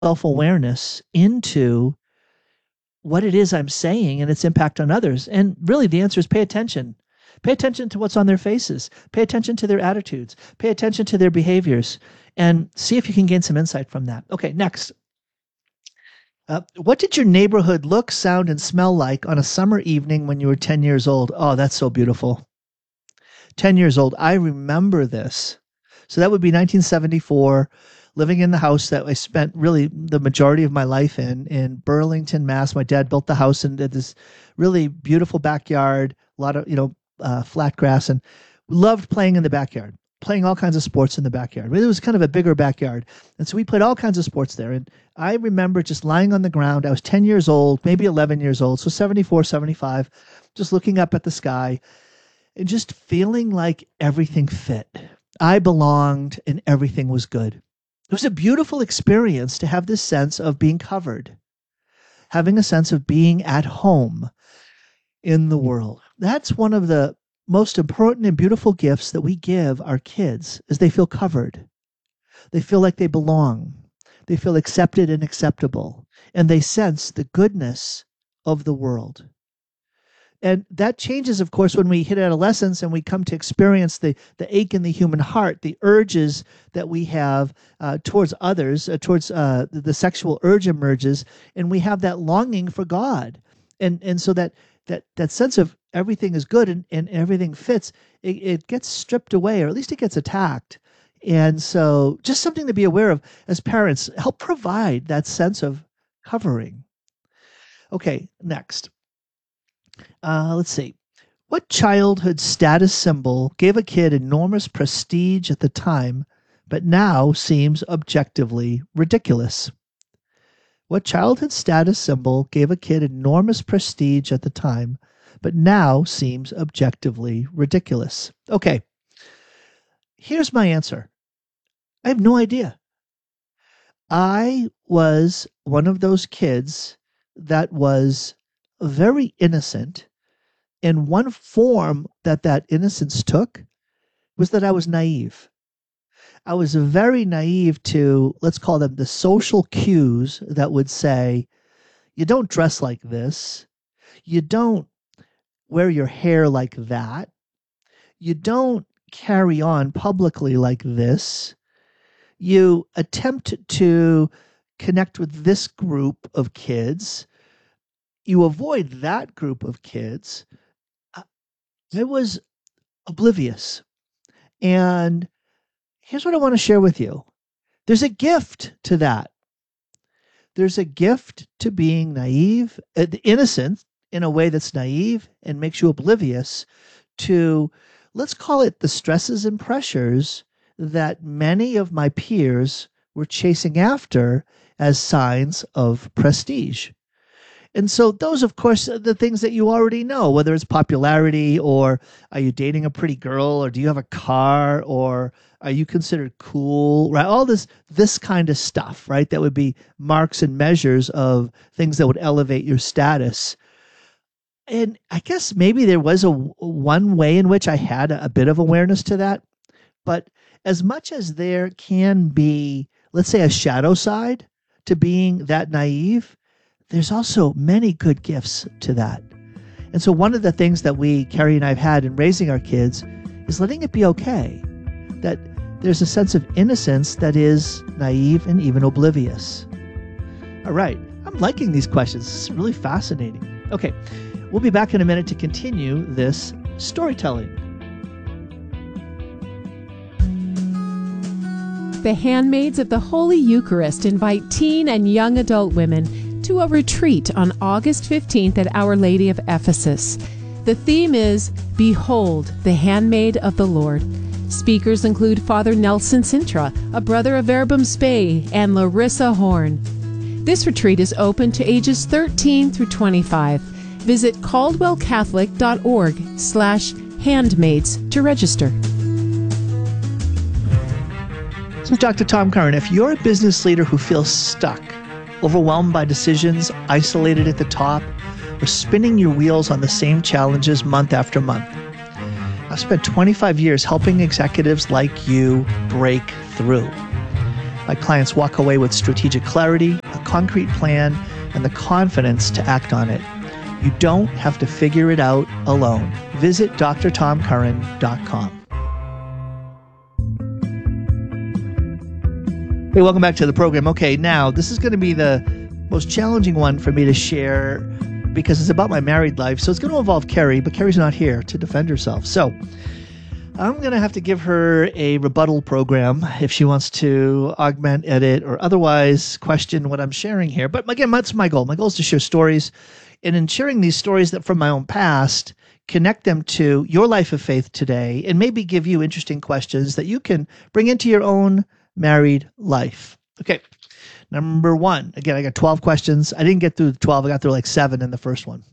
self-awareness into what it is I'm saying and its impact on others. And really the answer is pay attention. Pay attention to what's on their faces. Pay attention to their attitudes. Pay attention to their behaviors and see if you can gain some insight from that. Okay, next. What did your neighborhood look, sound, and smell like on a summer evening when you were 10 years old? Oh, that's so beautiful. 10 years old. I remember this. So that would be 1974, living in the house that I spent really the majority of my life in Burlington, Mass. My dad built the house and did this really beautiful backyard, a lot of, flat grass, and loved playing in the backyard, playing all kinds of sports in the backyard. It was kind of a bigger backyard. And so we played all kinds of sports there. And I remember just lying on the ground. I was 10 years old, maybe 11 years old. So 74, 75, just looking up at the sky and just feeling like everything fit. I belonged and everything was good. It was a beautiful experience to have this sense of being covered, having a sense of being at home in the world. That's one of the most important and beautiful gifts that we give our kids is they feel covered. They feel like they belong. They feel accepted and acceptable. And they sense the goodness of the world. And that changes, of course, when we hit adolescence and we come to experience the ache in the human heart, the urges that we have towards others, towards the sexual urge emerges, and we have that longing for God. And so that sense of everything is good and everything fits, it gets stripped away, or at least it gets attacked. And so just something to be aware of as parents, help provide that sense of covering. Okay, next. Let's see. What childhood status symbol gave a kid enormous prestige at the time, but now seems objectively ridiculous? What childhood status symbol gave a kid enormous prestige at the time, but now seems objectively ridiculous? Okay. Here's my answer. I have no idea. I was one of those kids that was very innocent, and one form that innocence took was that I was naive. I was very naive to, let's call them the social cues that would say, you don't dress like this, you don't wear your hair like that, you don't carry on publicly like this, you attempt to connect with this group of kids, you avoid that group of kids. I was oblivious. And here's what I want to share with you. There's a gift to that. There's a gift to being naive, innocent in a way that's naive and makes you oblivious to, let's call it, the stresses and pressures that many of my peers were chasing after as signs of prestige. And so those, of course, are the things that you already know, whether it's popularity, or are you dating a pretty girl, or do you have a car, or are you considered cool, right? All this kind of stuff, right? That would be marks and measures of things that would elevate your status. And I guess maybe there was one way in which I had a bit of awareness to that. But as much as there can be, let's say, a shadow side to being that naive, there's also many good gifts to that. And so one of the things that Carrie and I have had in raising our kids is letting it be okay, that there's a sense of innocence that is naive and even oblivious. All right, I'm liking these questions. This is really fascinating. Okay, we'll be back in a minute to continue this storytelling. The Handmaids of the Holy Eucharist invite teen and young adult women to a retreat on August 15th at Our Lady of Ephesus. The theme is Behold, the Handmaid of the Lord. Speakers include Father Nelson Sintra, a brother of Verbum Spei, and Larissa Horn. This retreat is open to ages 13 through 25. Visit caldwellcatholic.org/handmaids to register. This is Dr. Tom Curran. If you're a business leader who feels stuck, overwhelmed by decisions, isolated at the top, or spinning your wheels on the same challenges month after month, I've spent 25 years helping executives like you break through. My clients walk away with strategic clarity, a concrete plan, and the confidence to act on it. You don't have to figure it out alone. Visit drtomcurran.com. Hey, welcome back to the program. Okay, now this is going to be the most challenging one for me to share because it's about my married life. So it's going to involve Carrie, but Carrie's not here to defend herself. So I'm going to have to give her a rebuttal program if she wants to augment, edit, or otherwise question what I'm sharing here. But again, that's my goal. My goal is to share stories. And in sharing these stories that from my own past, connect them to your life of faith today and maybe give you interesting questions that you can bring into your own married life. Okay. Number one, again, I got 12 questions. I didn't get through the 12. I got through like 7 in the first one.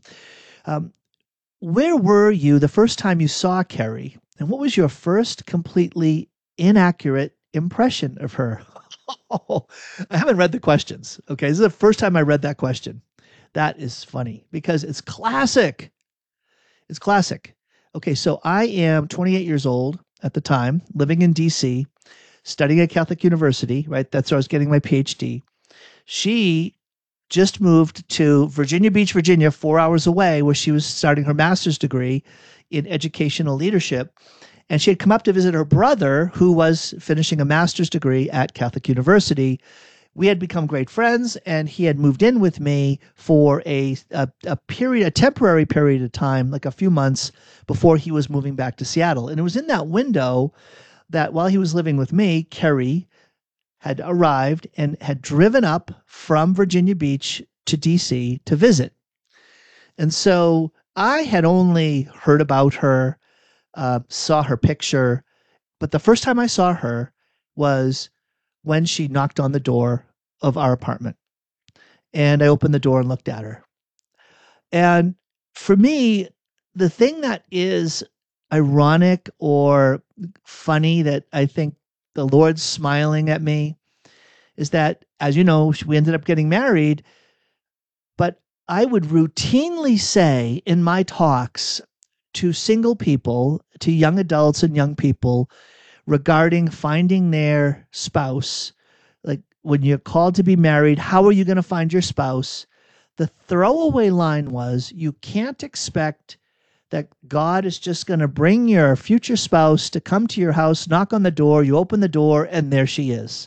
Where were you the first time you saw Carrie? And what was your first completely inaccurate impression of her? I haven't read the questions. Okay. This is the first time I read that question. That is funny because it's classic. It's classic. Okay. So I am 28 years old at the time, living in DC, studying at Catholic University, right? That's where I was getting my PhD. She just moved to Virginia Beach, Virginia, 4 hours away, where she was starting her master's degree in educational leadership. And she had come up to visit her brother, who was finishing a master's degree at Catholic University. We had become great friends, and he had moved in with me for a temporary period of time, like a few months before he was moving back to Seattle. And it was in that window that while he was living with me, Carrie had arrived and had driven up from Virginia Beach to DC to visit. And so I had only heard about her, saw her picture, but the first time I saw her was when she knocked on the door of our apartment. And I opened the door and looked at her. And for me, the thing that is ironic or funny that I think the Lord's smiling at me is that, as you know, we ended up getting married, but I would routinely say in my talks to single people, to young adults and young people regarding finding their spouse, like when you're called to be married, how are you going to find your spouse? The throwaway line was, you can't expect that God is just going to bring your future spouse to come to your house, knock on the door, you open the door, and there she is.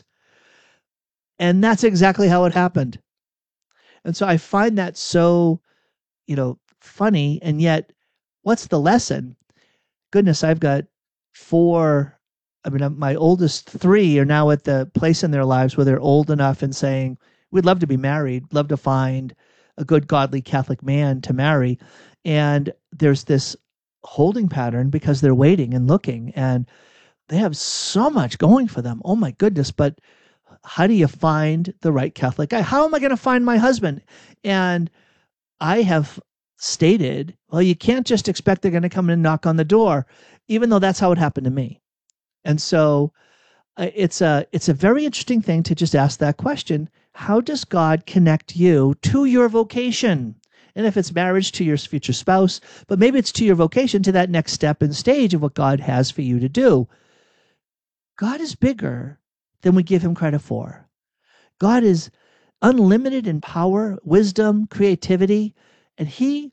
And that's exactly how it happened. And so I find that so, funny. And yet, what's the lesson? Goodness, I've got 4. My oldest 3 are now at the place in their lives where they're old enough and saying, we'd love to be married, love to find a good, godly Catholic man to marry. And there's this holding pattern because they're waiting and looking, and they have so much going for them. Oh my goodness. But how do you find the right Catholic guy? How am I going to find my husband? And I have stated, well, you can't just expect they're going to come in and knock on the door, even though that's how it happened to me. And so it's a very interesting thing to just ask that question. How does God connect you to your vocation? And if it's marriage, to your future spouse, but maybe it's to your vocation, to that next step and stage of what God has for you to do. God is bigger than we give him credit for. God is unlimited in power, wisdom, creativity, and he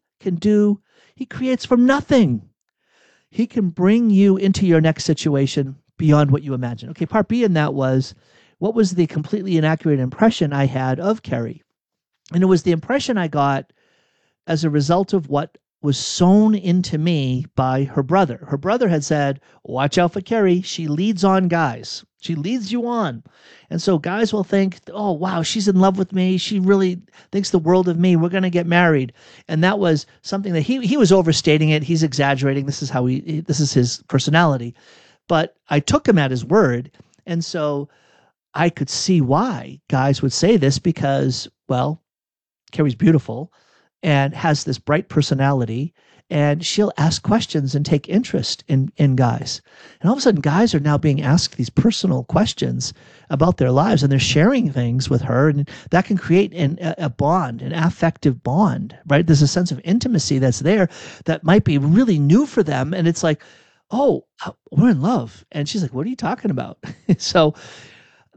creates from nothing. He can bring you into your next situation beyond what you imagine. Okay, part B in that was, what was the completely inaccurate impression I had of Carrie? And it was the impression I got as a result of what was sown into me by her brother. Her brother had said, watch out for Carrie. She leads on guys. She leads you on. And so guys will think, oh, wow, she's in love with me. She really thinks the world of me. We're going to get married. And that was something that he was overstating it. He's exaggerating. This is his personality. But I took him at his word. And so I could see why guys would say this because, well, Carrie's beautiful and has this bright personality, and she'll ask questions and take interest in guys. And all of a sudden, guys are now being asked these personal questions about their lives, and they're sharing things with her, and that can create a bond, an affective bond, right? There's a sense of intimacy that's there that might be really new for them, and it's like, oh, we're in love. And she's like, what are you talking about? So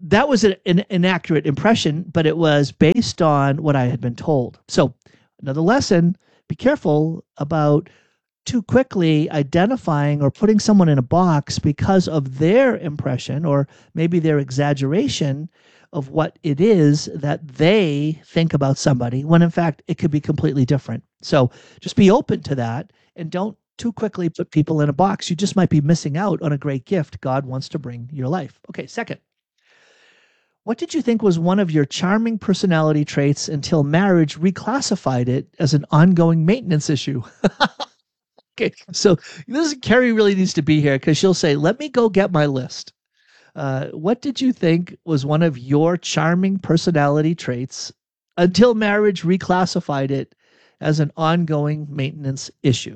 that was an inaccurate impression, but it was based on what I had been told. So another lesson, be careful about too quickly identifying or putting someone in a box because of their impression or maybe their exaggeration of what it is that they think about somebody, when in fact it could be completely different. So just be open to that and don't too quickly put people in a box. You just might be missing out on a great gift God wants to bring your life. Okay, second, what did you think was one of your charming personality traits until marriage reclassified it as an ongoing maintenance issue? Okay, so this Carrie really needs to be here because she'll say, "Let me go get my list." What did you think was one of your charming personality traits until marriage reclassified it as an ongoing maintenance issue?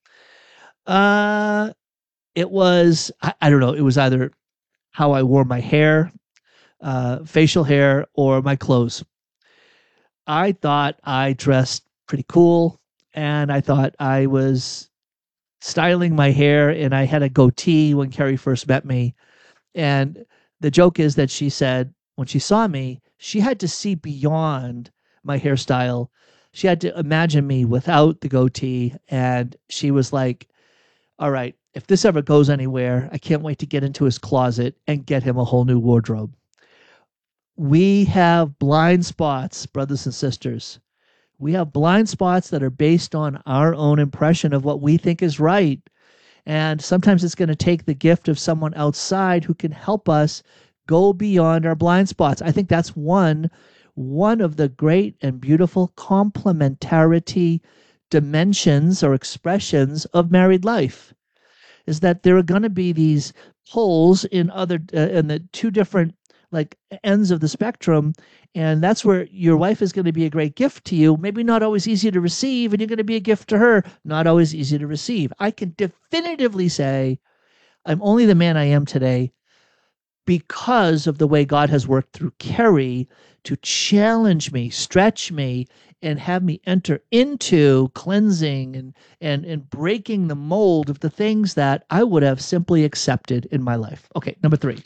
It was, I don't know, it was either how I wore my hair, facial hair, or my clothes. I thought I dressed pretty cool, and I thought I was styling my hair, and I had a goatee when Carrie first met me. And the joke is that she said when she saw me, she had to see beyond my hairstyle. She had to imagine me without the goatee. And she was like, all right, if this ever goes anywhere, I can't wait to get into his closet and get him a whole new wardrobe. We have blind spots, brothers and sisters. We have blind spots that are based on our own impression of what we think is right. And sometimes it's going to take the gift of someone outside who can help us go beyond our blind spots. I think that's one of the great and beautiful complementarity dimensions or expressions of married life, is that there are going to be these poles in the two different like ends of the spectrum, and that's where your wife is going to be a great gift to you, maybe not always easy to receive, and you're going to be a gift to her, not always easy to receive. I can definitively say I'm only the man I am today because of the way God has worked through Carrie to challenge me, stretch me, and have me enter into cleansing and breaking the mold of the things that I would have simply accepted in my life. Okay, number 3.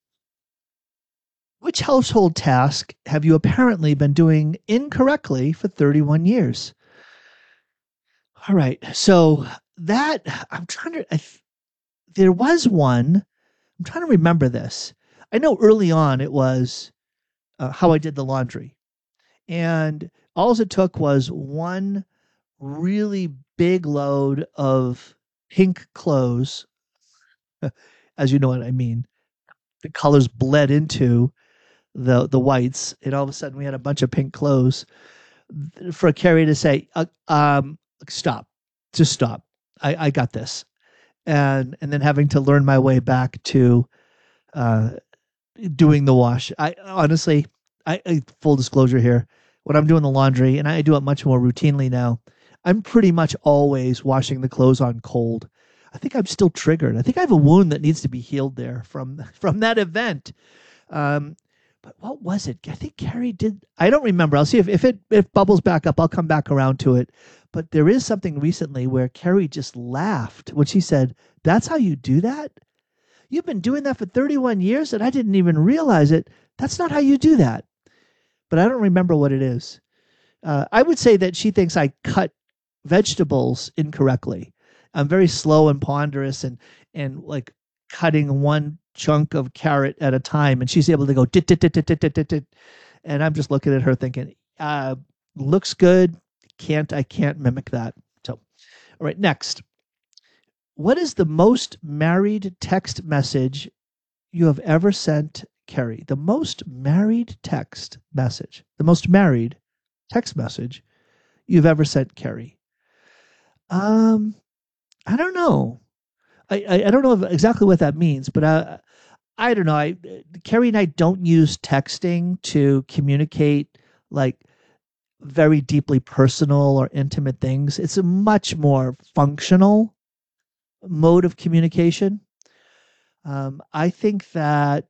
Which household task have you apparently been doing incorrectly for 31 years? All right. So that there was one. I'm trying to remember this. I know early on it was how I did the laundry. And all it took was one really big load of pink clothes. As you know what I mean. The colors bled into the whites, and all of a sudden we had a bunch of pink clothes for Carrie to say, stop, just stop. I got this. And then having to learn my way back to doing the wash. I honestly, I full disclosure here, when I'm doing the laundry, and I do it much more routinely now, I'm pretty much always washing the clothes on cold. I think I'm still triggered. I think I have a wound that needs to be healed there from that event. But what was it? I think Carrie did. I don't remember. I'll see if it bubbles back up. I'll come back around to it. But there is something recently where Carrie just laughed when she said, "That's how you do that? You've been doing that for 31 years and I didn't even realize it. That's not how you do that." But I don't remember what it is. I would say that she thinks I cut vegetables incorrectly. I'm very slow and ponderous and like cutting one chunk of carrot at a time, and she's able to go dit, dit, dit, dit, dit, dit, dit, dit. And I'm just looking at her thinking, looks good. I can't mimic that. So, all right, next. What is the most married text message you have ever sent Carrie? The most married text message. The most married text message you've ever sent Carrie. I don't know. I don't know exactly what that means, but I don't know. Carrie and I don't use texting to communicate like very deeply personal or intimate things. It's a much more functional mode of communication. I think that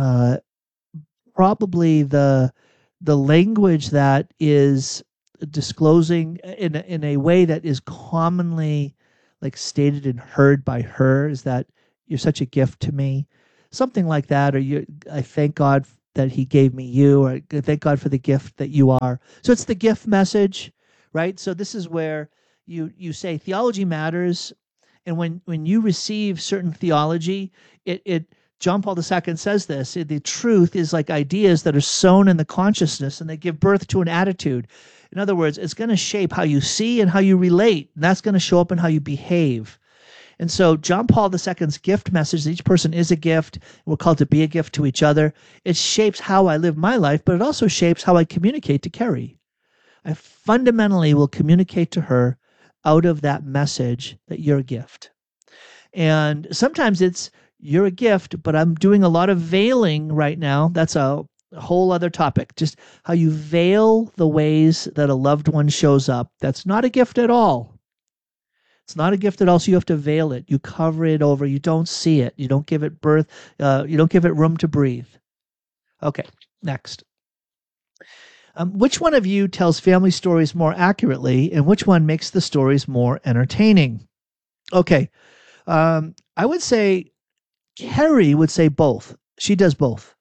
probably the language that is disclosing in a way that is commonly like stated and heard by her is that you're such a gift to me, something like that, or I thank God that he gave me you, or thank God for the gift that you are. So it's the gift message, right? So this is where you say theology matters. And when you receive certain theology, John Paul II says this, the truth is like ideas that are sown in the consciousness and they give birth to an attitude. In other words, it's going to shape how you see and how you relate. And that's going to show up in how you behave. And so John Paul II's gift message, each person is a gift. We're called to be a gift to each other. It shapes how I live my life, but it also shapes how I communicate to Carrie. I fundamentally will communicate to her out of that message that you're a gift. And sometimes it's, you're a gift, but I'm doing a lot of veiling right now. That's a whole other topic. Just how you veil the ways that a loved one shows up. That's not a gift at all. It's not a gift at all, so you have to veil it. You cover it over. You don't see it. You don't give it birth. You don't give it room to breathe. Okay, next. Which one of you tells family stories more accurately, and which one makes the stories more entertaining? Okay, I would say Carrie would say both. She does both.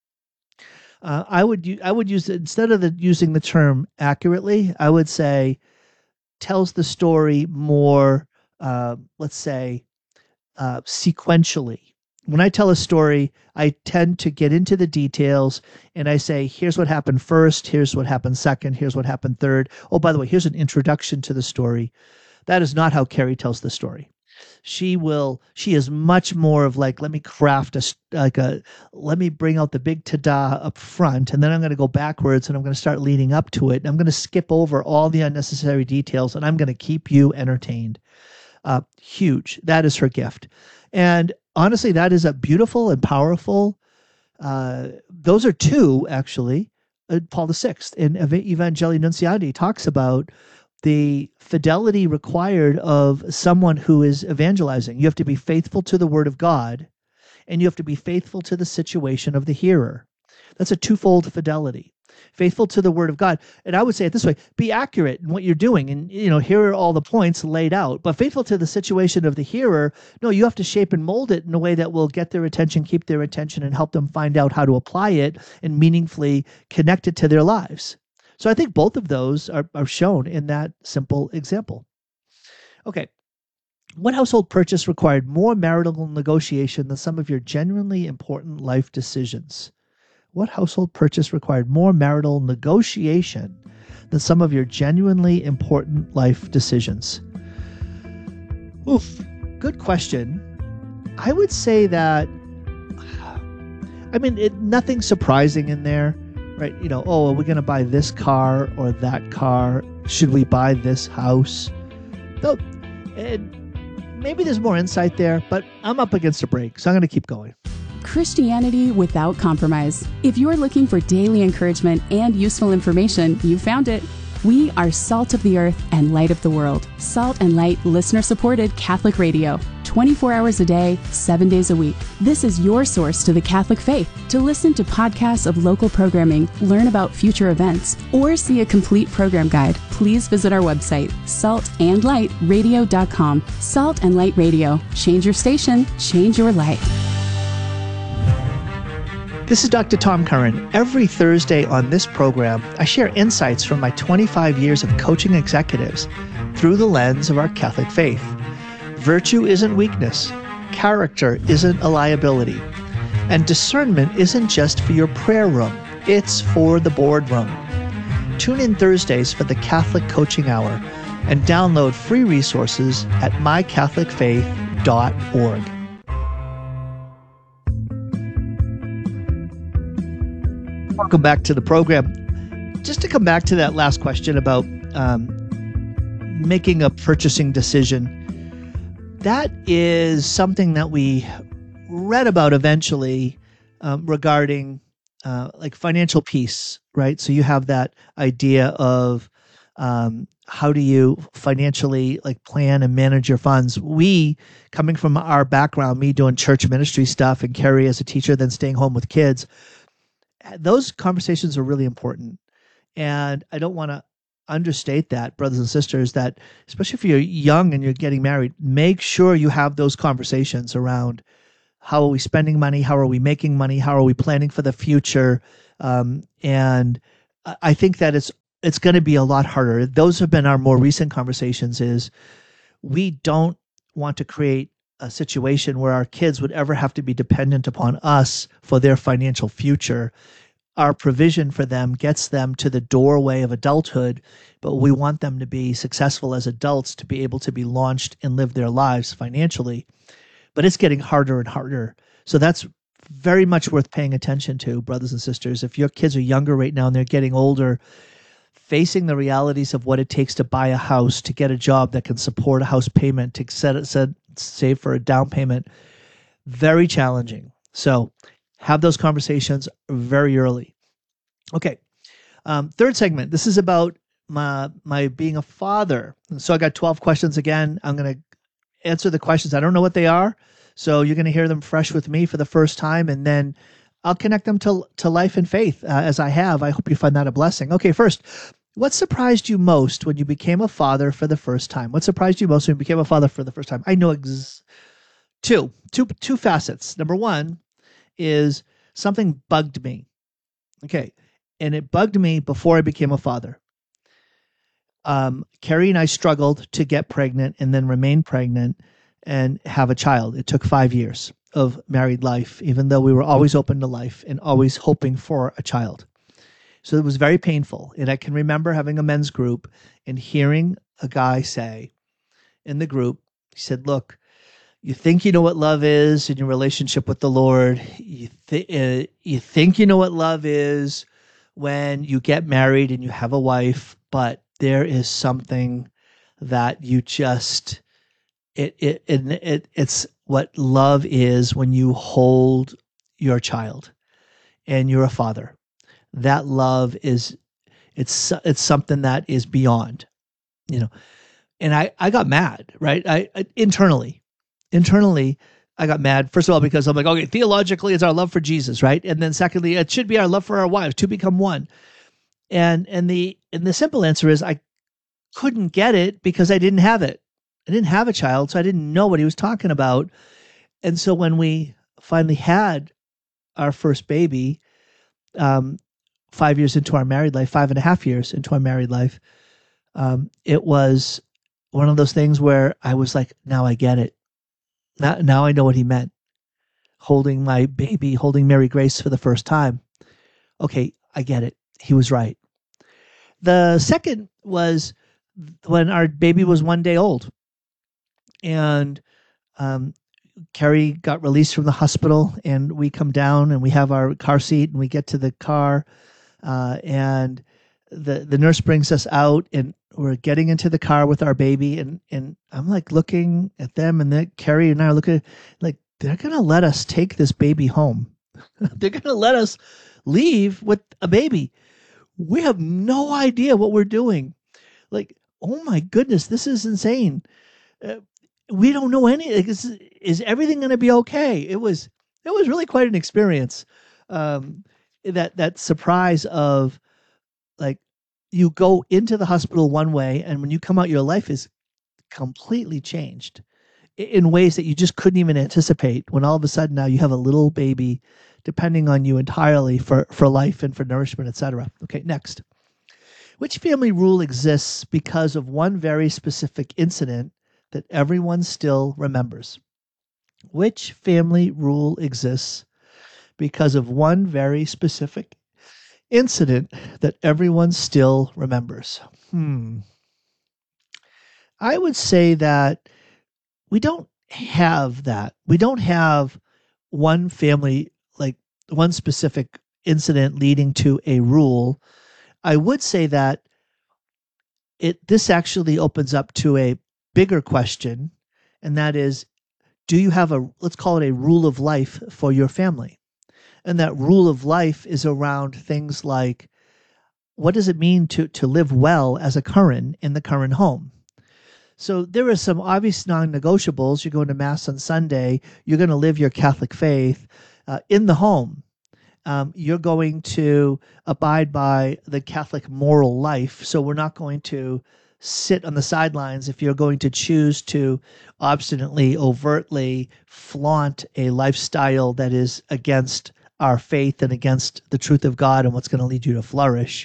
I would use, instead of using the term accurately, I would say tells the story more, let's say, sequentially. When I tell a story, I tend to get into the details and I say, here's what happened first, here's what happened second, here's what happened third. Oh, by the way, here's an introduction to the story. That is not how Carrie tells the story. She is much more of like, let me craft let me bring out the big ta-da up front, and then I'm going to go backwards and I'm going to start leading up to it. And I'm going to skip over all the unnecessary details and I'm going to keep you entertained. Huge. That is her gift. And honestly, that is a beautiful and powerful, those are two, actually. Paul VI in Evangelii Nuntiandi talks about the fidelity required of someone who is evangelizing. You have to be faithful to the word of God, and you have to be faithful to the situation of the hearer. That's a twofold fidelity. Faithful to the word of God. And I would say it this way, be accurate in what you're doing. And, here are all the points laid out. But faithful to the situation of the hearer, no, you have to shape and mold it in a way that will get their attention, keep their attention, and help them find out how to apply it and meaningfully connect it to their lives. So I think both of those are shown in that simple example. Okay. What household purchase required more marital negotiation than some of your genuinely important life decisions? What household purchase required more marital negotiation than some of your genuinely important life decisions? Oof, good question. I would say that, nothing surprising in there, right? Are we going to buy this car or that car? Should we buy this house? Though, maybe there's more insight there, but I'm up against a break, so I'm going to keep going. Christianity without compromise. If you're looking for daily encouragement and useful information, you found it. We are Salt of the Earth and Light of the World. Salt and Light listener-supported Catholic radio. 24 hours a day, 7 days a week. This is your source to the Catholic faith. To listen to podcasts of local programming, learn about future events, or see a complete program guide, please visit our website, saltandlightradio.com. Salt and Light Radio. Change your station, change your life. This is Dr. Tom Curran. Every Thursday on this program, I share insights from my 25 years of coaching executives through the lens of our Catholic faith. Virtue isn't weakness. Character isn't a liability. And discernment isn't just for your prayer room. It's for the boardroom. Tune in Thursdays for the Catholic Coaching Hour and download free resources at mycatholicfaith.org. Welcome back to the program. Just to come back to that last question about making a purchasing decision, that is something that we read about eventually regarding like financial peace, right? So you have that idea of how do you financially like plan and manage your funds. We, coming from our background, me doing church ministry stuff and Carrie as a teacher, then staying home with kids, those conversations are really important. And I don't want to understate that, brothers and sisters, that especially if you're young and you're getting married, make sure you have those conversations around How are we spending money? How are we making money? How are we planning for the future? And I think that it's going to be a lot harder. Those have been our more recent conversations. Is we don't want to create a situation where our kids would ever have to be dependent upon us for their financial future. Our provision for them gets them to the doorway of adulthood, but we want them to be successful as adults to be able to be launched and live their lives financially. But it's getting harder and harder. So that's very much worth paying attention to, brothers and sisters. If your kids are younger right now and they're getting older, facing the realities of what it takes to buy a house, to get a job that can support a house payment, to save for a down payment, very challenging. So have those conversations very early. Okay. Third segment. This is about my being a father. So I got 12 questions again. I'm going to answer the questions. I don't know what they are. So you're going to hear them fresh with me for the first time. And then I'll connect them to life and faith as I have. I hope you find that a blessing. Okay. First, what surprised you most when you became a father for the first time? What surprised you most when you became a father for the first time? I know two facets. Number one is something bugged me. Okay. And it bugged me before I became a father. Carrie and I struggled to get pregnant and then remain pregnant and have a child. It took 5 years of married life, even though we were always open to life and always hoping for a child. So it was very painful. And I can remember having a men's group and hearing a guy say in the group, he said, look, you think you know what love is in your relationship with the Lord. You think you know what love is when you get married and you have a wife, but there is something that you just, it's what love is when you hold your child and you're a father. That love is, it's something that is beyond, and I got mad, right? I internally, I got mad. First of all, because I'm like, okay, theologically it's our love for Jesus, right? And then secondly, it should be our love for our wives to become one. And the simple answer is I couldn't get it because I didn't have it. I didn't have a child, so I didn't know what he was talking about. And so when we finally had our first baby, 5 years into our married life, 5.5 years into our married life, it was one of those things where I was like, now I get it. Now I know what he meant. Holding my baby, holding Mary Grace for the first time. Okay, I get it. He was right. The second was when our baby was 1 day old. And Carrie got released from the hospital, and we come down and we have our car seat and we get to the car, and the nurse brings us out and we're getting into the car with our baby, and I'm like looking at them, and then Carrie and I are looking like they're going to let us take this baby home. They're going to let us leave with a baby. We have no idea what we're doing. Like, oh my goodness, this is insane. We don't know any. Is everything going to be okay? It was really quite an experience. That surprise of, like, you go into the hospital one way, and when you come out, your life is completely changed in ways that you just couldn't even anticipate. When all of a sudden now you have a little baby depending on you entirely for life and for nourishment, etc. Okay, next. Which family rule exists because of one very specific incident that everyone still remembers? Which family rule exists because of one very specific incident that everyone still remembers? I would say that we don't have that. We don't have one family, like one specific incident leading to a rule. I would say that this actually opens up to a bigger question, and that is, do you have let's call it a rule of life for your family? And that rule of life is around things like, what does it mean to live well as a Curran in the Curran home? So there are some obvious non-negotiables. You're going to Mass on Sunday. You're going to live your Catholic faith in the home. You're going to abide by the Catholic moral life. So we're not going to sit on the sidelines if you're going to choose to obstinately, overtly flaunt a lifestyle that is against our faith and against the truth of God and what's going to lead you to flourish.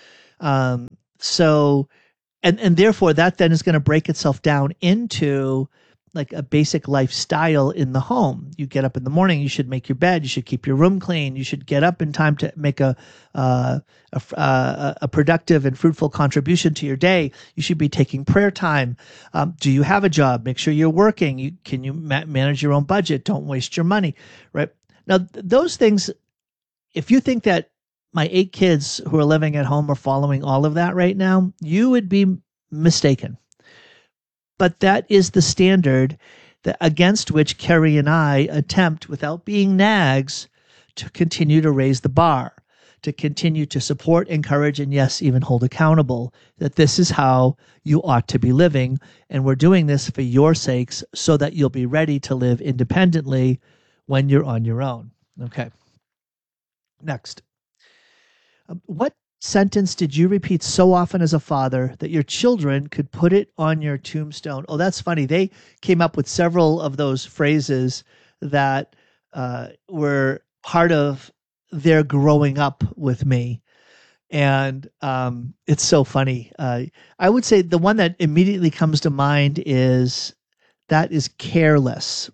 So, and therefore that then is going to break itself down into like a basic lifestyle in the home. You get up in the morning, you should make your bed, you should keep your room clean, you should get up in time to make a productive and fruitful contribution to your day. You should be taking prayer time. Do you have a job? Make sure you're working. Can you manage your own budget? Don't waste your money, right? Now, those things, if you think that my 8 kids who are living at home are following all of that right now, you would be mistaken. But that is the standard against which Carrie and I attempt, without being nags, to continue to raise the bar, to continue to support, encourage, and yes, even hold accountable that this is how you ought to be living. And we're doing this for your sakes so that you'll be ready to live independently when you're on your own. Okay. Next. What sentence did you repeat so often as a father that your children could put it on your tombstone? Oh, that's funny. They came up with several of those phrases that were part of their growing up with me. And it's so funny. I would say the one that immediately comes to mind is careless.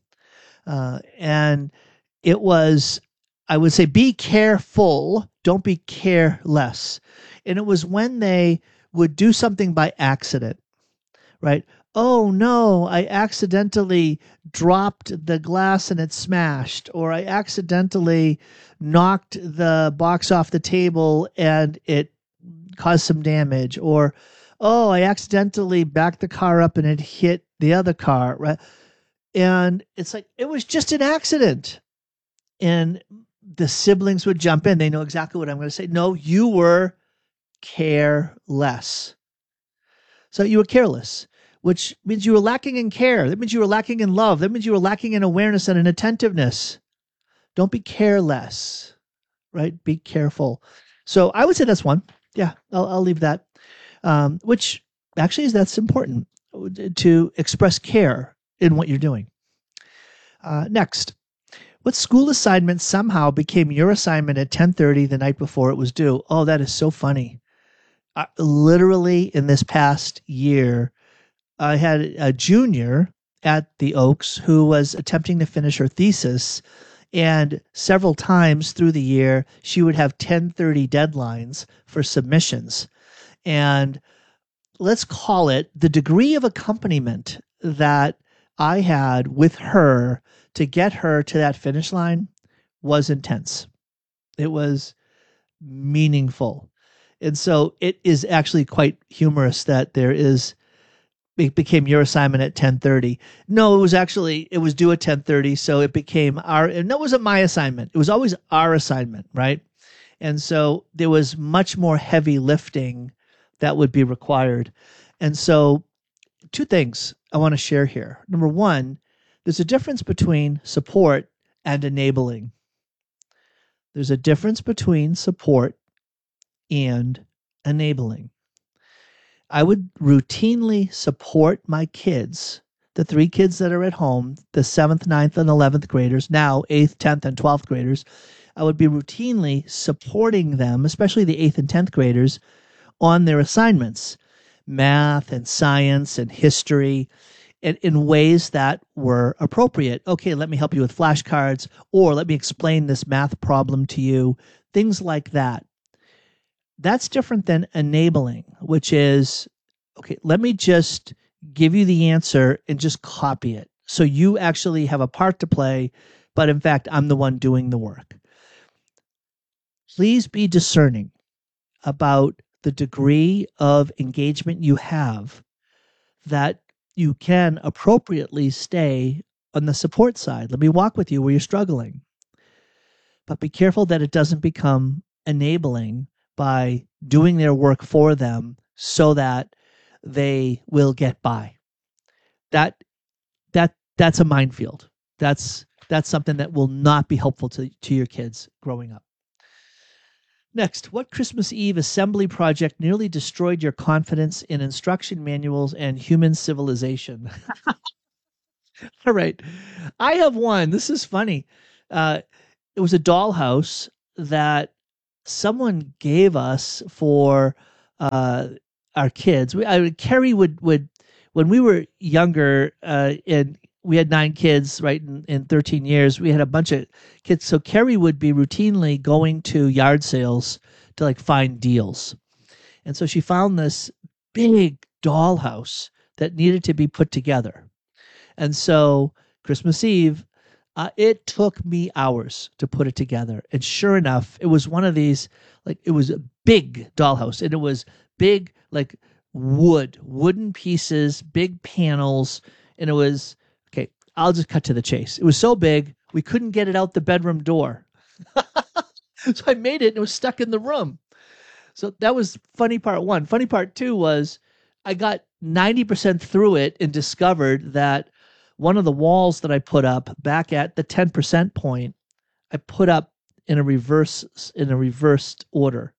And it was, I would say, be careful, don't be careless. And it was when they would do something by accident, right? Oh no, I accidentally dropped the glass and it smashed, or I accidentally knocked the box off the table and it caused some damage, or oh, I accidentally backed the car up and it hit the other car, right? And it's like, it was just an accident. And the siblings would jump in. They know exactly what I'm going to say. No, you were careless. So you were careless, which means you were lacking in care. That means you were lacking in love. That means you were lacking in awareness and in attentiveness. Don't be careless, right? Be careful. So I would say that's one. Yeah, I'll leave that. Which actually that's important, to express care in what you're doing. Next. What school assignment somehow became your assignment at 10:30 the night before it was due? Oh, that is so funny. Literally in this past year, I had a junior at the Oaks who was attempting to finish her thesis, and several times through the year, she would have 10:30 deadlines for submissions. And let's call it the degree of accompaniment that I had with her to get her to that finish line was intense. It was meaningful. And so it is actually quite humorous that it became your assignment at 10:30. No, it was due at 10:30. So it became and that wasn't my assignment. It was always our assignment, right? And so there was much more heavy lifting that would be required. And so 2 things I want to share here. Number 1, there's a difference between support and enabling. There's a difference between support and enabling. I would routinely support my kids, the 3 kids that are at home, the 7th, 9th, and 11th graders, now 8th, 10th, and 12th graders. I would be routinely supporting them, especially the 8th and 10th graders, on their assignments, math and science and history, in ways that were appropriate. Okay, let me help you with flashcards, or let me explain this math problem to you, things like that. That's different than enabling, which is, okay, let me just give you the answer and just copy it. So you actually have a part to play, but in fact, I'm the one doing the work. Please be discerning about the degree of engagement you have that you can appropriately stay on the support side. Let me walk with you where you're struggling. But be careful that it doesn't become enabling by doing their work for them so that they will get by. That's a minefield. That's something that will not be helpful to your kids growing up. Next, what Christmas Eve assembly project nearly destroyed your confidence in instruction manuals and human civilization? All right. I have one. This is funny. It was a dollhouse that someone gave us for our kids. Carrie would when we were younger, and we had 9 kids, right? In 13 years, we had a bunch of kids. So Carrie would be routinely going to yard sales to like find deals. And so she found this big dollhouse that needed to be put together. And so Christmas Eve, it took me hours to put it together. And sure enough, it was one of these, like, it was a big dollhouse, and it was big, like wooden pieces, big panels. And it was, okay, I'll just cut to the chase. It was so big, we couldn't get it out the bedroom door. So I made it and it was stuck in the room. So that was funny part 1. Funny part 2 was I got 90% through it and discovered that one of the walls that I put up back at the 10% point, I put up in a reversed order.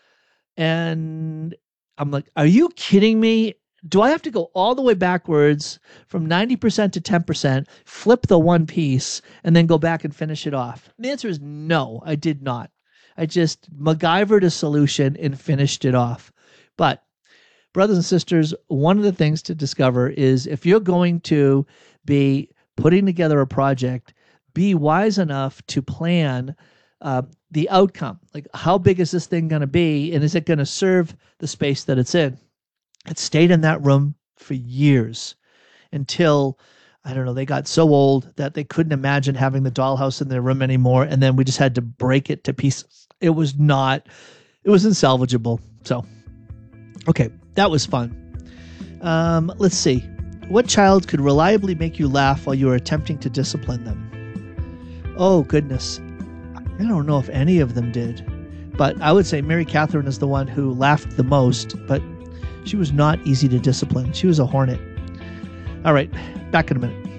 And I'm like, are you kidding me? Do I have to go all the way backwards from 90% to 10%, flip the one piece, and then go back and finish it off? And the answer is no, I did not. I just MacGyvered a solution and finished it off. But brothers and sisters, one of the things to discover is if you're going to be putting together a project, be wise enough to plan the outcome. Like, how big is this thing going to be? And is it going to serve the space that it's in? It stayed in that room for years until, I don't know, they got so old that they couldn't imagine having the dollhouse in their room anymore. And then we just had to break it to pieces. It was unsalvageable. So, okay, that was fun. Let's see. What child could reliably make you laugh while you were attempting to discipline them? Oh, goodness. I don't know if any of them did. But I would say Mary Catherine is the one who laughed the most, but she was not easy to discipline. She was a hornet. All right, back in a minute.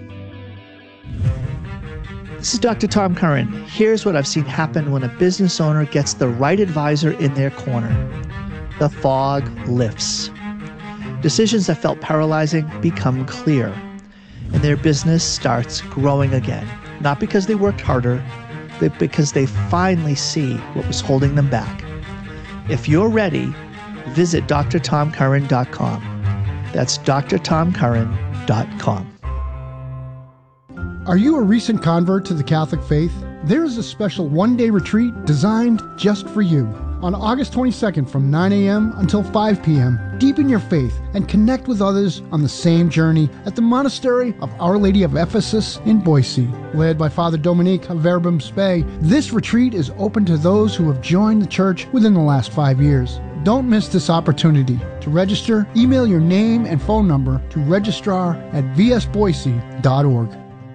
This is Dr. Tom Curran. Here's what I've seen happen when a business owner gets the right advisor in their corner. The fog lifts. Decisions that felt paralyzing become clear, and their business starts growing again. Not because they worked harder, but because they finally see what was holding them back. If you're ready, visit drtomcurran.com. That's drtomcurran.com. Are you a recent convert to the Catholic faith? There is a special one-day retreat designed just for you. On August 22nd from 9 a.m. until 5 p.m., deepen your faith and connect with others on the same journey at the Monastery of Our Lady of Ephesus in Boise. Led by Father Dominique of Verbum Spei, this retreat is open to those who have joined the church within the last 5 years. Don't miss this opportunity. To register, email your name and phone number to registrar@vsboise.org.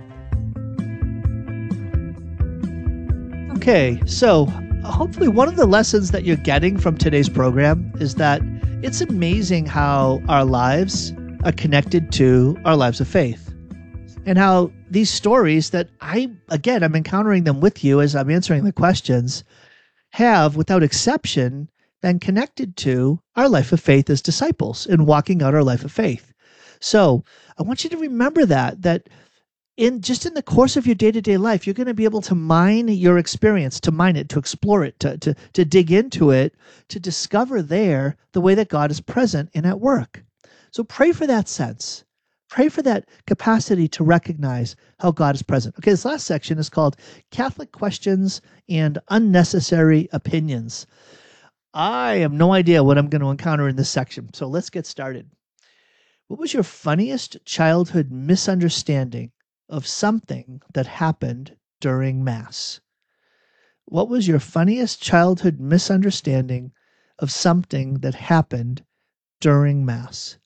Okay, so hopefully one of the lessons that you're getting from today's program is that it's amazing how our lives are connected to our lives of faith, and how these stories that I'm encountering them with you as I'm answering the questions have, without exception, been connected to our life of faith as disciples and walking out our life of faith. So I want you to remember that in the course of your day-to-day life, you're going to be able to mine your experience, to mine it, to explore it, to dig into it, to discover there the way that God is present and at work. So pray for that sense. Pray for that capacity to recognize how God is present. Okay, this last section is called Catholic Questions and Unnecessary Opinions. I have no idea what I'm going to encounter in this section, so let's get started. What was your funniest childhood misunderstanding of something that happened during Mass? What was your funniest childhood misunderstanding of something that happened during Mass?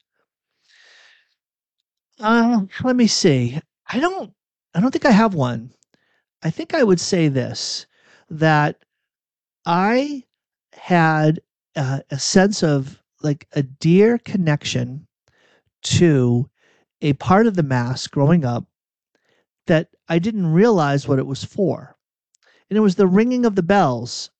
Let me see. I don't think I have one. I think I would say this, that I had a sense of like a dear connection to a part of the Mass growing up that I didn't realize what it was for. And it was the ringing of the bells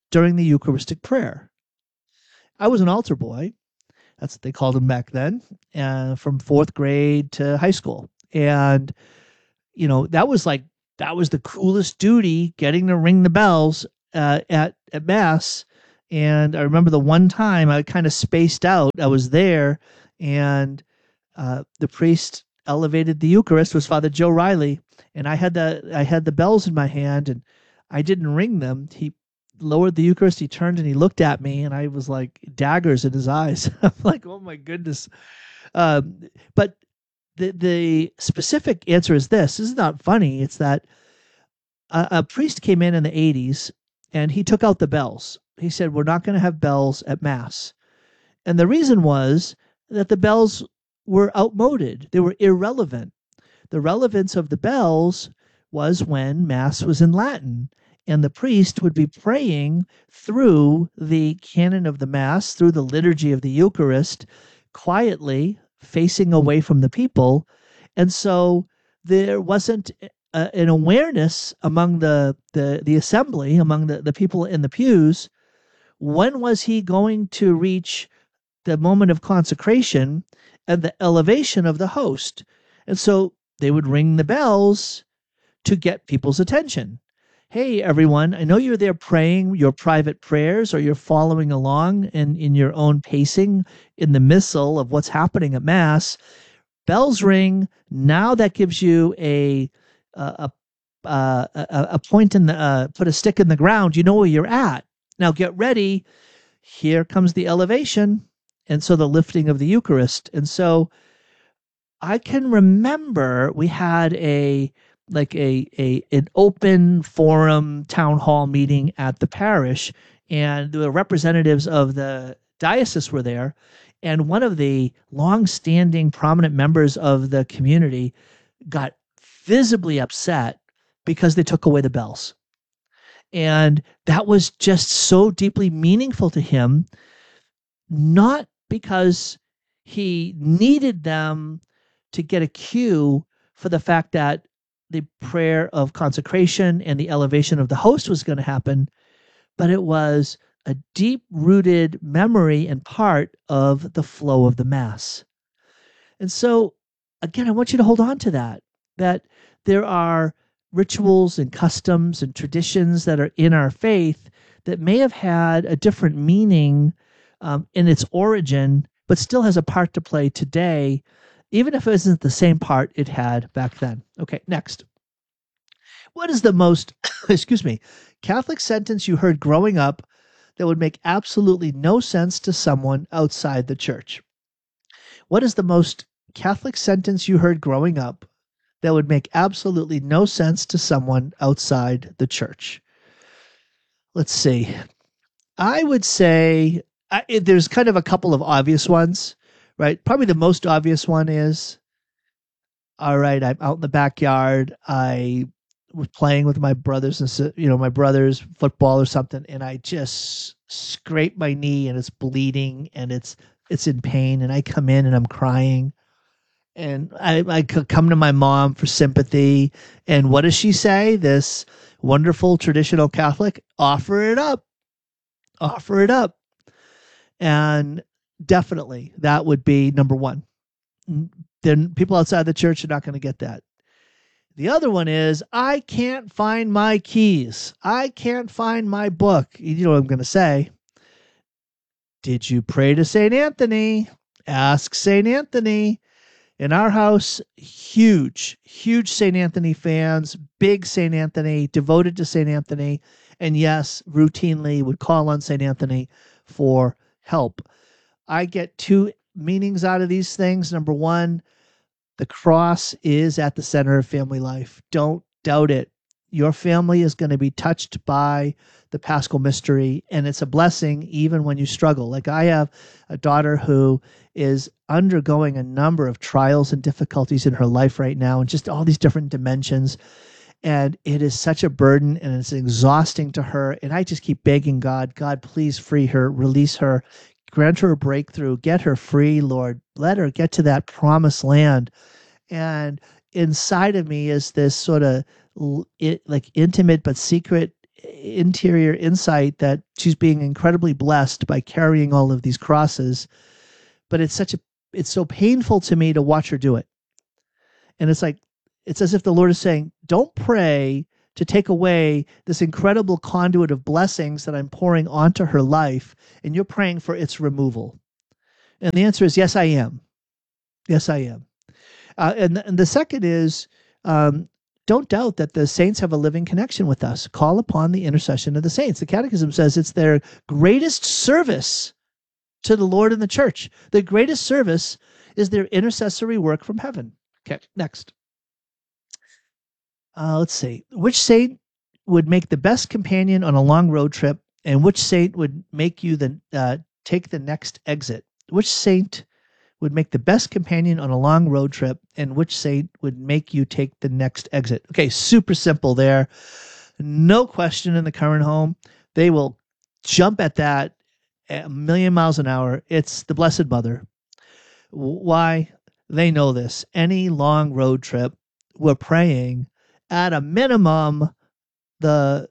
during the Eucharistic prayer. I was an altar boy. That's what they called them back then, from 4th grade to high school. And, that was the coolest duty, getting to ring the bells at Mass. And I remember the one time I kind of spaced out. I was there, and the priest elevated the Eucharist was Father Joe Riley, and I had the bells in my hand, and I didn't ring them. He lowered the Eucharist, he turned and he looked at me, and I was like daggers in his eyes. I'm like, oh my goodness. But the specific answer is this is not funny. It's that a priest came in the 80s, and he took out the bells. He said, we're not going to have bells at Mass. And the reason was that the bells were outmoded. They were irrelevant. The relevance of the bells was when Mass was in Latin, and the priest would be praying through the canon of the Mass, through the liturgy of the Eucharist, quietly facing away from the people. And so there wasn't an awareness among the assembly, among the people in the pews. When was he going to reach the moment of consecration and the elevation of the host? And so they would ring the bells to get people's attention. Hey, everyone, I know you're there praying your private prayers, or you're following along in your own pacing in the missal of what's happening at Mass. Bells ring. Now that gives you a point in the, put a stick in the ground. You know where you're at. Now get ready. Here comes the elevation. And so the lifting of the Eucharist. And so I can remember we had an open forum town hall meeting at the parish, and the representatives of the diocese were there. And one of the long-standing prominent members of the community got visibly upset because they took away the bells. And that was just so deeply meaningful to him, not because he needed them to get a cue for the fact that the prayer of consecration and the elevation of the host was going to happen, but it was a deep-rooted memory and part of the flow of the Mass. And so, again, I want you to hold on to that there are rituals and customs and traditions that are in our faith that may have had a different meaning in its origin, but still has a part to play today, even if it isn't the same part it had back then. Okay, next. What is the most, Catholic sentence you heard growing up that would make absolutely no sense to someone outside the church? What is the most Catholic sentence you heard growing up that would make absolutely no sense to someone outside the church? Let's see. I would say there's kind of a couple of obvious ones, right? Probably the most obvious one is, all right, I'm out in the backyard. I was playing with my brothers and my brother's football or something, and I just scrape my knee and it's bleeding and it's in pain, and I come in and I'm crying. And I could come to my mom for sympathy. And what does she say? This wonderful traditional Catholic, offer it up. Offer it up. And definitely that would be number one. Then people outside the church are not going to get that. The other one is, I can't find my keys. I can't find my book. You know what I'm going to say. Did you pray to St. Anthony? Ask St. Anthony. In our house, huge St. Anthony fans, big St. Anthony, devoted to St. Anthony, and yes, routinely would call on St. Anthony for help. I get two meanings out of these things. Number one, the cross is at the center of family life. Don't doubt it. Your family is going to be touched by the Paschal Mystery, and it's a blessing even when you struggle. Like, I have a daughter who is undergoing a number of trials and difficulties in her life right now, and just all these different dimensions. And it is such a burden, and it's exhausting to her. And I just keep begging God, please free her, release her, grant her a breakthrough, get her free, Lord. Let her get to that promised land. And inside of me is this sort of like intimate but secret interior insight that she's being incredibly blessed by carrying all of these crosses, but it's so painful to me to watch her do it. And it's as if the Lord is saying, don't pray to take away this incredible conduit of blessings that I'm pouring onto her life, and you're praying for its removal. And the answer is, yes, I am. Yes, I am. And the second is, don't doubt that the saints have a living connection with us. Call upon the intercession of the saints. The Catechism says it's their greatest service to the Lord and the church. The greatest service is their intercessory work from heaven. Okay, next. Let's see. Which saint would make the best companion on a long road trip, and which saint would make you take the next exit? Which saint would make the best companion on a long road trip, and which saint would make you take the next exit? Okay, super simple there. No question in the current home. They will jump at that at 1,000,000 miles an hour. It's the Blessed Mother. Why? They know this. Any long road trip, we're praying at a minimum the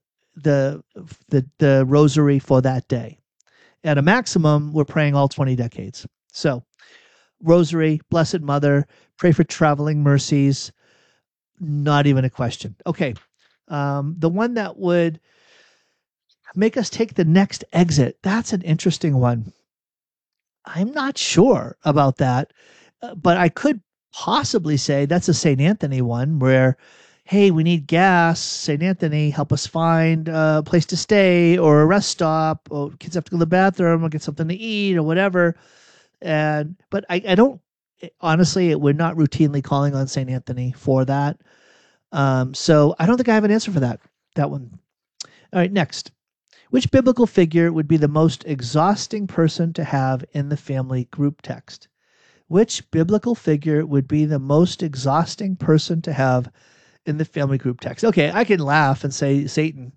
rosary for that day. At a maximum, we're praying all 20 decades. So, rosary, Blessed Mother, pray for traveling mercies, not even a question. Okay, the one that would make us take the next exit, that's an interesting one. I'm not sure about that, but I could possibly say that's a St. Anthony one where, hey, we need gas. St. Anthony, help us find a place to stay or a rest stop, or kids have to go to the bathroom or get something to eat or whatever. But I don't, honestly, we're not routinely calling on St. Anthony for that. So I don't think I have an answer for that one. All right, next. Which biblical figure would be the most exhausting person to have in the family group text? Which biblical figure would be the most exhausting person to have in the family group text? Okay, I can laugh and say Satan.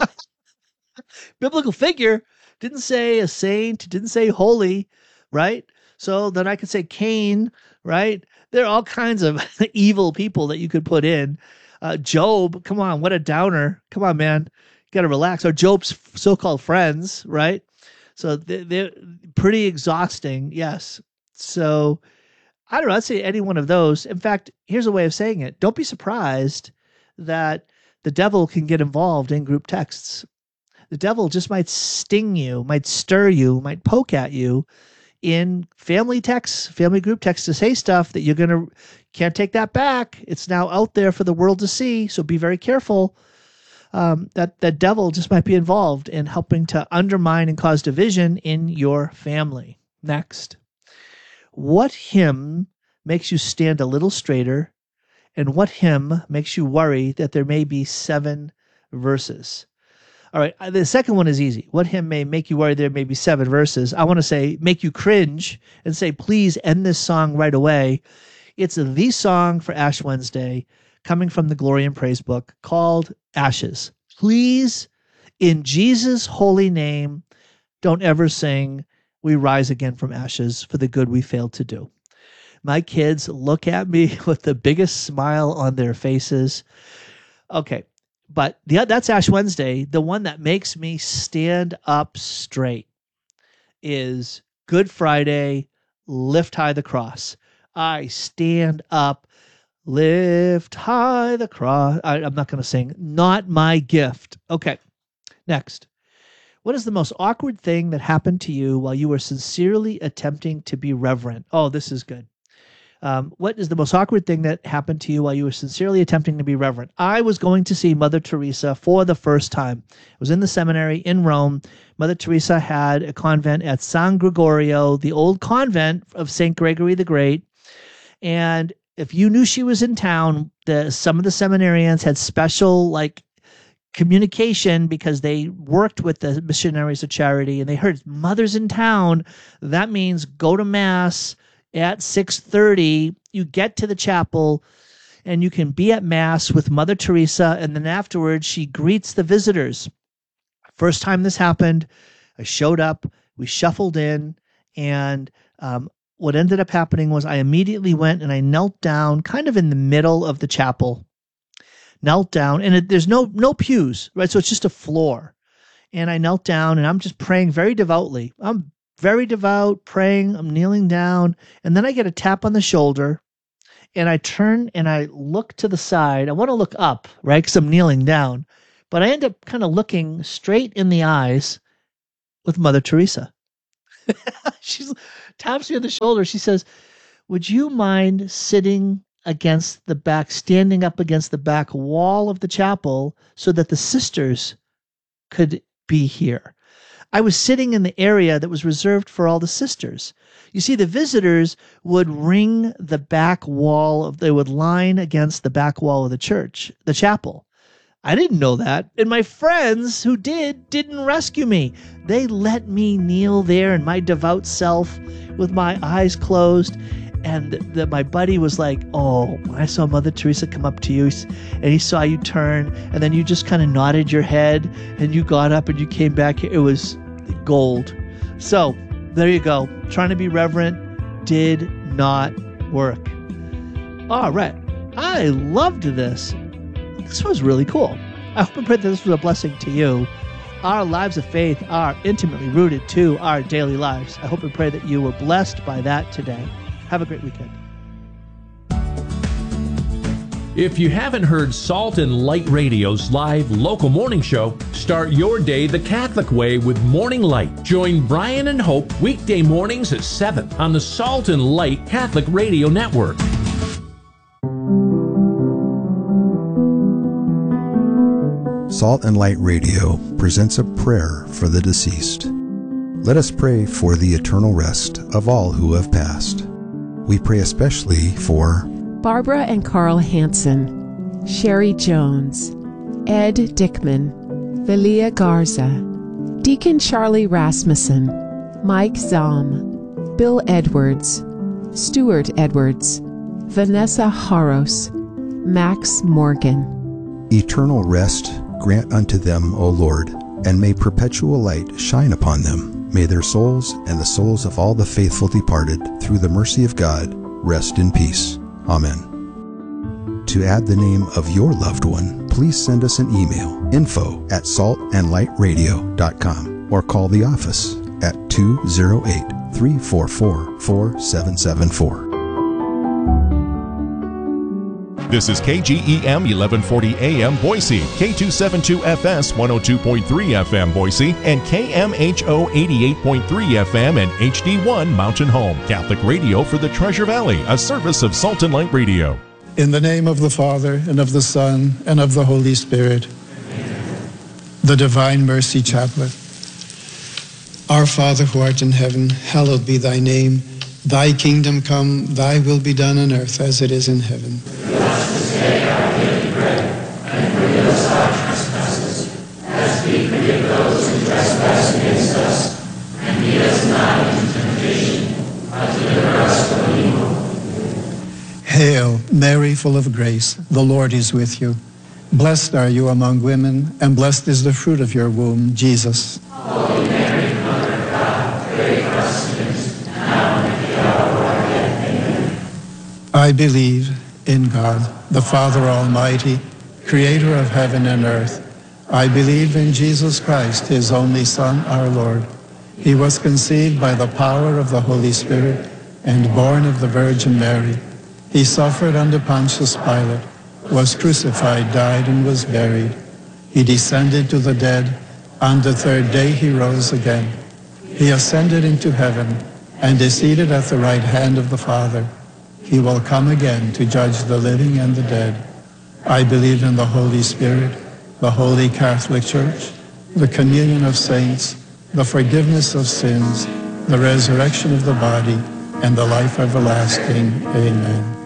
Biblical figure didn't say a saint, didn't say holy, right? So then I could say Cain, right? There are all kinds of evil people that you could put in. Job, come on, what a downer. Come on, man. You got to relax. Or Job's so-called friends, right? So they're pretty exhausting, yes. So I don't know. I'd say any one of those. In fact, here's a way of saying it. Don't be surprised that the devil can get involved in group texts. The devil just might sting you, might stir you, might poke at you in family texts, family group texts to say stuff that can't take that back. It's now out there for the world to see. So be very careful. That devil just might be involved in helping to undermine and cause division in your family. Next. What hymn makes you stand a little straighter, and what hymn makes you worry that there may be 7 verses? All right, the second one is easy. What hymn may make you worry there may be 7 verses? I want to say make you cringe and say, please end this song right away. It's the song for Ash Wednesday, coming from the Glory and Praise book, called Ashes. Please, in Jesus' holy name, don't ever sing We Rise Again from Ashes for the good we failed to do. My kids look at me with the biggest smile on their faces. Okay, but that's Ash Wednesday. The one that makes me stand up straight is Good Friday, Lift High the Cross. I stand up, lift high the cross. I'm not going to sing. Not my gift. Okay, next. What is the most awkward thing that happened to you while you were sincerely attempting to be reverent? Oh, this is good. What is the most awkward thing that happened to you while you were sincerely attempting to be reverent? I was going to see Mother Teresa for the first time. I was in the seminary in Rome. Mother Teresa had a convent at San Gregorio, the old convent of St. Gregory the Great. And if you knew she was in town, some of the seminarians had special communication because they worked with the missionaries of charity, and they heard Mother's in town. That means go to Mass at 6:30. You get to the chapel and you can be at Mass with Mother Teresa, and then afterwards she greets the visitors. First time this happened, I showed up, we shuffled in, and what ended up happening was I immediately went and I knelt down kind of in the middle of the chapel knelt down, and there's no pews, right? So it's just a floor. And I knelt down, and I'm just praying very devoutly. I'm very devout, praying. I'm kneeling down, and then I get a tap on the shoulder, and I turn and I look to the side. I want to look up, right, because I'm kneeling down, but I end up kind of looking straight in the eyes with Mother Teresa. She taps me on the shoulder. She says, "Would you mind standing up against the back wall of the chapel so that the sisters could be here?" I was sitting in the area that was reserved for all the sisters. You see, the visitors would ring the back wall, they would line against the back wall of the church, the chapel. I didn't know that. And my friends who didn't rescue me. They let me kneel there in my devout self with my eyes closed. And my buddy was like, "Oh, I saw Mother Teresa come up to you, and he saw you turn, and then you just kind of nodded your head, and you got up and you came back. It was gold." So there you go. Trying to be reverent did not work. All right. I loved this. This was really cool. I hope and pray that this was a blessing to you. Our lives of faith are intimately rooted to our daily lives. I hope and pray that you were blessed by that today. Have a great weekend. If you haven't heard Salt and Light Radio's live local morning show, start your day the Catholic way with Morning Light. Join Brian and Hope weekday mornings at 7 on the Salt and Light Catholic Radio Network. Salt and Light Radio presents a prayer for the deceased. Let us pray for the eternal rest of all who have passed. We pray especially for Barbara and Carl Hansen, Sherry Jones, Ed Dickman, Velia Garza, Deacon Charlie Rasmussen, Mike Zahm, Bill Edwards, Stuart Edwards, Vanessa Haros, Max Morgan. eternal rest grant unto them, O Lord, and may perpetual light shine upon them. May their souls and the souls of all the faithful departed, through the mercy of God, rest in peace. Amen. To add the name of your loved one, please send us an email, info@saltandlightradio.com, or call the office at 208-344-4774. This is KGEM 1140 AM Boise, K272FS 102.3 FM Boise, and KMHO 88.3 FM and HD1 Mountain Home. Catholic radio for the Treasure Valley, a service of Salt and Light Radio. In the name of the Father, and of the Son, and of the Holy Spirit. Amen. The Divine Mercy Chaplet. Our Father who art in heaven, hallowed be thy name. Thy kingdom come, thy will be done on earth as it is in heaven. Give us this day our daily bread, and forgive us our trespasses, as we forgive those who trespass against us. And lead us not into temptation, but deliver us from evil. Hail, Mary, full of grace, the Lord is with you. Blessed are you among women, and blessed is the fruit of your womb, Jesus. Holy Mary, Mother of God, pray for us sinners, now and at the hour of our death. Amen. I believe in God, the Father Almighty, creator of heaven and earth. I believe in Jesus Christ, his only Son, our Lord. He was conceived by the power of the Holy Spirit and born of the Virgin Mary. He suffered under Pontius Pilate, was crucified, died, and was buried. He descended to the dead. On the third day he rose again. He ascended into heaven and is seated at the right hand of the Father. He will come again to judge the living and the dead. I believe in the Holy Spirit, the Holy Catholic Church, the communion of saints, the forgiveness of sins, the resurrection of the body, and the life everlasting. Amen.